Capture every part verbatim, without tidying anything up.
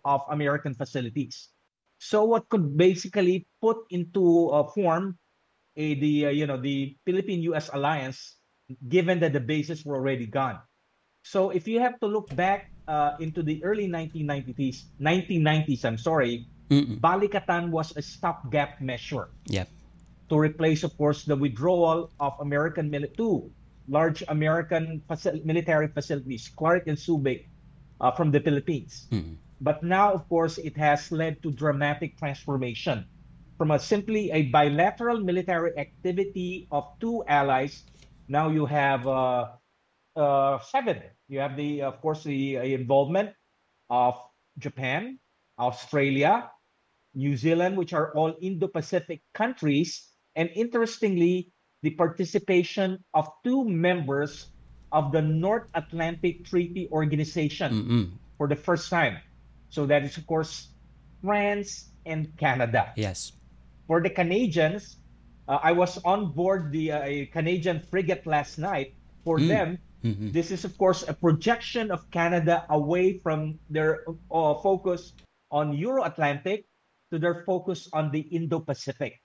of American facilities. So what could basically put into uh, form a, the uh, you know the Philippine-U S alliance, given that the bases were already gone. So if you have to look back uh, into the early nineteen nineties, nineteen nineties, I'm sorry, Mm-mm. Balikatan was a stopgap measure Yep. to replace, of course, the withdrawal of American mili- two large American facil- military facilities, Clark and Subic, uh, from the Philippines. Mm-mm. But now, of course, it has led to dramatic transformation from a simply a bilateral military activity of two allies. Now you have uh, uh, seven. You have the, of course, the uh, involvement of Japan, Australia, New Zealand, which are all Indo-Pacific countries, and interestingly, the participation of two members of the North Atlantic Treaty Organization Mm-mm. for the first time. So that is, of course, France and Canada. Yes. For the Canadians, uh, I was on board the uh, a Canadian frigate last night. For Mm. them, Mm-hmm. this is, of course, a projection of Canada away from their uh, focus on Euro-Atlantic to their focus on the Indo-Pacific.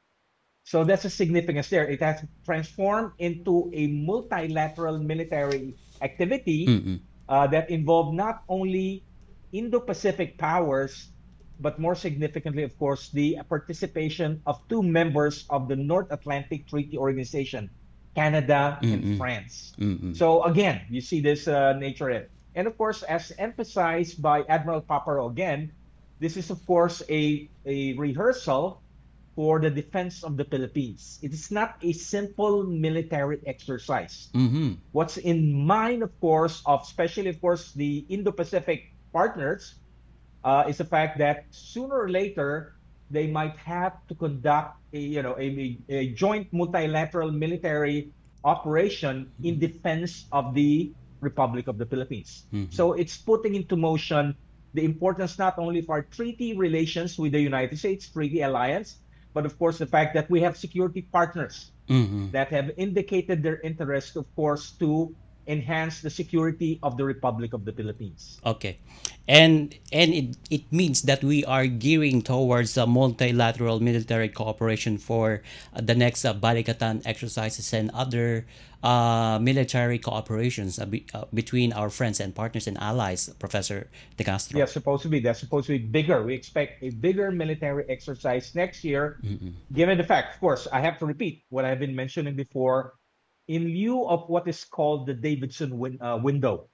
So that's a significance there. It has transformed into a multilateral military activity Mm-mm. uh, that involved not only Indo-Pacific powers, but more significantly, of course, the participation of two members of the North Atlantic Treaty Organization, Canada and Mm-mm. France. Mm-mm. So again, you see this uh, nature in it. And of course, as emphasized by Admiral Paparo again, this is, of course, a, a rehearsal for the defense of the Philippines. It is not a simple military exercise. Mm-hmm. What's in mind, of course, of especially, of course, the Indo-Pacific partners, uh, is the fact that sooner or later they might have to conduct a, you know, a, a joint multilateral military operation in defense of the Republic of the Philippines. Mm-hmm. So it's putting into motion the importance not only of our treaty relations with the United States, treaty alliance, but of course the fact that we have security partners Mm-hmm. that have indicated their interest, of course, to enhance the security of the Republic of the Philippines. Okay. And and it, it means that we are gearing towards a multilateral military cooperation for uh, the next uh, Balikatan exercises and other uh, military cooperations uh, be, uh, between our friends and partners and allies, Professor De Castro. Yes, supposed to be. That's supposed to be bigger. We expect a bigger military exercise next year, Mm-mm. given the fact, of course, I have to repeat what I've been mentioning before, in lieu of what is called the Davidson win, uh, window.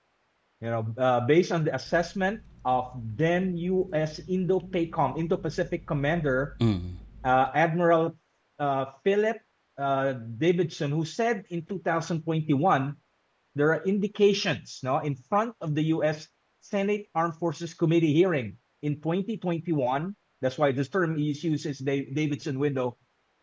You know, uh, based on the assessment of then U S Indo-PACOM, Indo-Pacific Commander, Mm-mm. uh, Admiral uh, Philip uh, Davidson, who said in two thousand twenty-one, there are indications now in front of the U S Senate Armed Forces Committee hearing in twenty twenty-one. That's why this term is used as the Davidson window.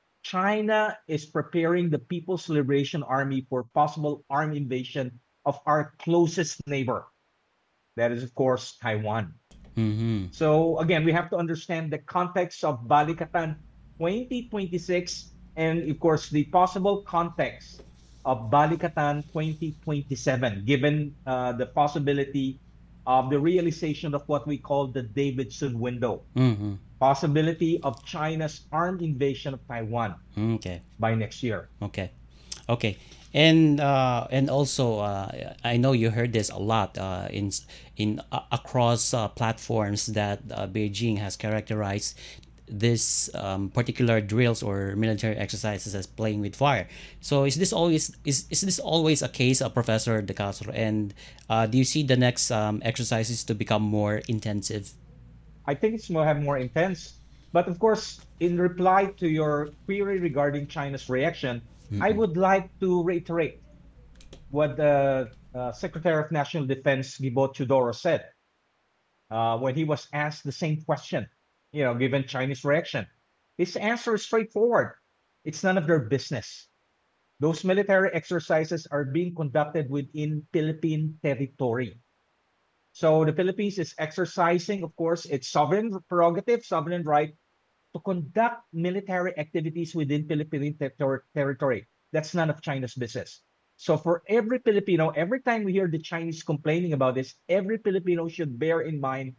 China is preparing the People's Liberation Army for possible armed invasion of our closest neighbor. That is, of course, Taiwan. Mm-hmm. So again, we have to understand the context of Balikatan twenty twenty-six and, of course, the possible context of Balikatan twenty twenty-seven, given uh, the possibility of the realization of what we call the Davidson window, Mm-hmm. possibility of China's armed invasion of Taiwan Okay. by next year. Okay. Okay. And uh, and also uh, I know you heard this a lot uh, in in uh, across uh, platforms that uh, Beijing has characterized this um, particular drills or military exercises as playing with fire. So is this always is, is this always a case of Professor De Castro? And uh, do you see the next um, exercises to become more intensive? I think it's more have more intense. But of course, in reply to your query regarding China's reaction, I Mm-mm. would like to reiterate what the uh, Secretary of National Defense Gibo Chudoro said uh, when he was asked the same question, you know, given Chinese reaction. His answer is straightforward. It's none of their business. Those military exercises are being conducted within Philippine territory. So the Philippines is exercising, of course, its sovereign prerogative, sovereign right to conduct military activities within Philippine ter- territory. That's none of China's business. So for every Filipino, every time we hear the Chinese complaining about this, every Filipino should bear in mind